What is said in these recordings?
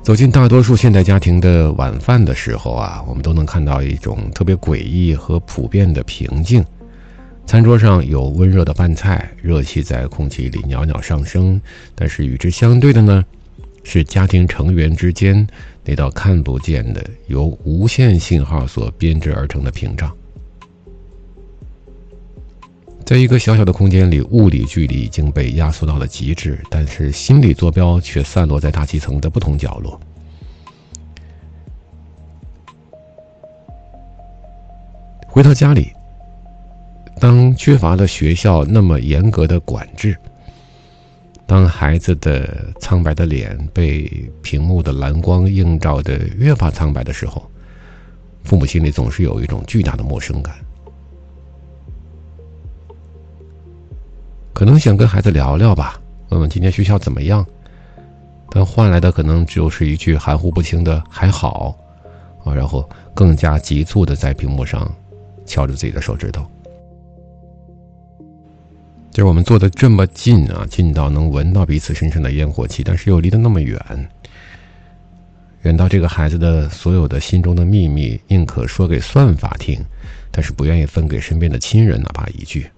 走进大多数现代家庭的晚饭的时候啊，我们都能看到一种特别诡异和普遍的平静。餐桌上有温热的饭菜，热气在空气里袅袅上升，但是与之相对的呢，是家庭成员之间那道看不见的由无线信号所编织而成的屏障。在一个小小的空间里，物理距离已经被压缩到了极致，但是心理坐标却散落在大气层的不同角落。回到家里，当缺乏了学校那么严格的管制，当孩子的苍白的脸被屏幕的蓝光映照得越发苍白的时候，父母心里总是有一种巨大的陌生感。可能想跟孩子聊聊吧，问问今天学校怎么样，但换来的可能只有是一句含糊不清的还好啊，然后更加急促的在屏幕上敲着自己的手指头。就是我们坐得这么近啊，近到能闻到彼此身上的烟火气，但是又离得那么远，远到这个孩子的所有的心中的秘密宁可说给算法听，但是不愿意分给身边的亲人哪怕一句。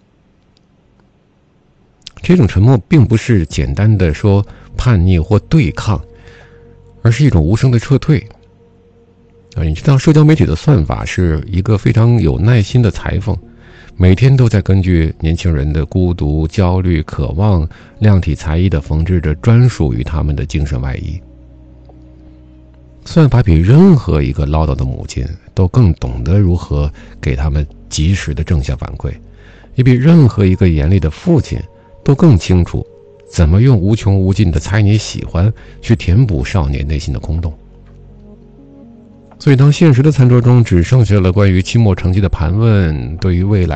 这种沉默并不是简单的说叛逆或对抗，而是一种无声的撤退。你知道社交媒体的算法是一个非常有耐心的裁缝，每天都在根据年轻人的孤独、焦虑、渴望，量体裁衣地缝制着专属于他们的精神外衣。算法比任何一个唠叨的母亲都更懂得如何给他们及时的正向反馈，也比任何一个严厉的父亲都更清楚怎么用无穷无尽的猜你喜欢去填补少年内心的空洞。所以当现实的餐桌中只剩下了关于期末成绩的盘问，对于未来